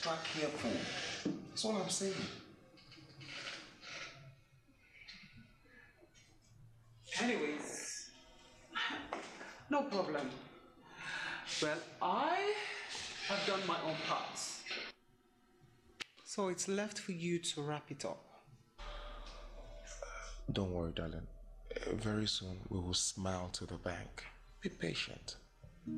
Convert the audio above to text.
extra careful. That's all I'm saying. Anyways, no problem. Well, I have done my own part. So it's left for you to wrap it up. Don't worry, darling. Very soon we will smile to the bank. Be patient.